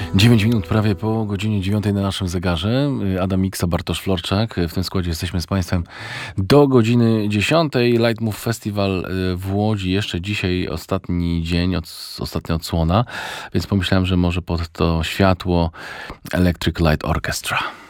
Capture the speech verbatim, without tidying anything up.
dziewięć minut prawie po godzinie dziewiątej na naszym zegarze. Adam Miksa, Bartosz Florczak. W tym składzie jesteśmy z Państwem do godziny dziesiątej. Light Move Festival w Łodzi. Jeszcze dzisiaj ostatni dzień, od, ostatnia odsłona. Więc pomyślałem, że może pod to światło Electric Light Orchestra.